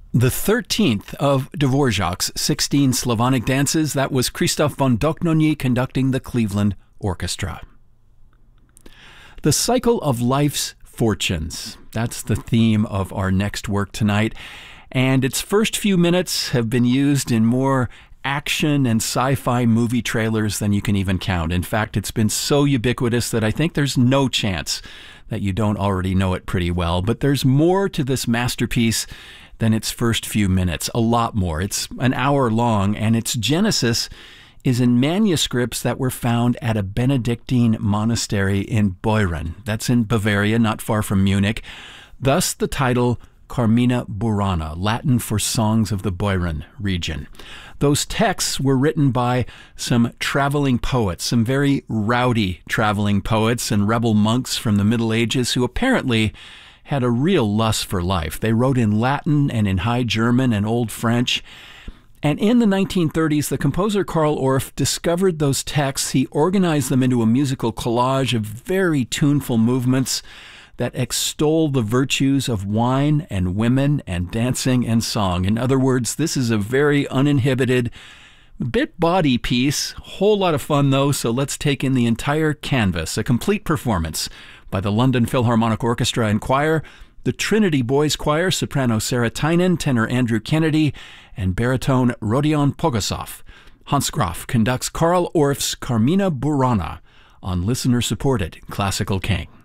The 13th of Dvorak's 16 Slavonic dances, that was Krzysztof von Dohnonyi conducting the Cleveland Orchestra. The cycle of life's fortunes. That's the theme of our next work tonight. And its first few minutes have been used in more action and sci-fi movie trailers than you can even count. In fact, it's been so ubiquitous that I think there's no chance that you don't already know it pretty well. But there's more to this masterpiece than its first few minutes, a lot more. It's an hour long, and its genesis is in manuscripts that were found at a Benedictine monastery in Beuren. That's in Bavaria, not far from Munich. Thus the title Carmina Burana, Latin for Songs of the Beuren region. Those texts were written by some traveling poets, some very rowdy traveling poets and rebel monks from the Middle Ages who apparently had a real lust for life. They wrote in Latin and in High German and Old French. And in the 1930s, the composer Carl Orff discovered those texts. He organized them into a musical collage of very tuneful movements that extol the virtues of wine and women and dancing and song. In other words, this is a very uninhibited, bit bawdy piece. Whole lot of fun, though, so let's take in the entire canvas, a complete performance by the London Philharmonic Orchestra and Choir, the Trinity Boys Choir, soprano Sarah Tynan, tenor Andrew Kennedy, and baritone Rodion Pogosov. Hans Graf conducts Carl Orff's Carmina Burana on listener-supported Classical King.